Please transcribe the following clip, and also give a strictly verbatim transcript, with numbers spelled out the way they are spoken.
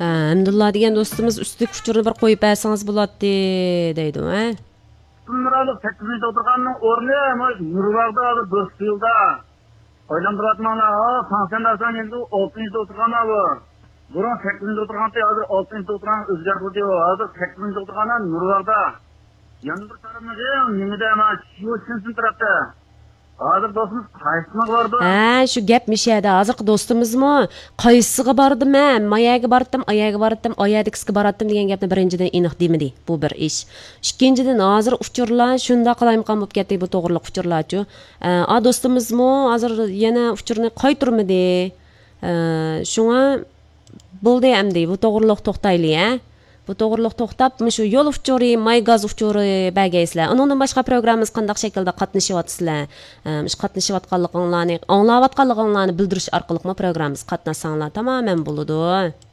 Hamdullah degan do'stimiz ustlik uchurni bir qo'yib bersangiz bo'ladi deydi, ha. Bunlarning sakkizinchi o'tirganning o'rni Nurvag'da hozir Do'stiyilda. Oylantiratmanglar, ha, sansendasan endi oltinchi o'tirgan bu. Burun sakkizinchi o'tirganda hozir oltinchi o'tirgan o'zgardi. Hozir sakkizinchi o'tirgan Nurvag'da. Yana bir tarafniki nimada emas, shu sinsin tarafda. Hozir do'stimiz qaysini bordi? Ha, shu gap mishada. Hozirgi do'stimizmi? Qaysisiga bordim men? Mayaga bordim, ayaga bordim, oyadikisiga bordim degan gapni birinchidan aniq demidi. Bu bir ish. Ikkinchidan hozir uchurlar shunda qalaymiqan bo'lib ketdi bu to'g'riliq uchurlarchu. A do'stimizmi hozir yana uchurni qaytirmadi. Shunga bo'ldi endi bu to'g'riliq to'xtayli, ha? Bu to'g'riliq to'xtab, shu yo'l uchuri, may gaz uchuri bagaysizlar. Undan boshqa programmamiz qanday shaklda qatnashyapsizlar? Ish qatnashyotganliginglarni, anglayotganliginglarni bildirish orqali programmamiz qatnashsanglar tamamen bo'ladi.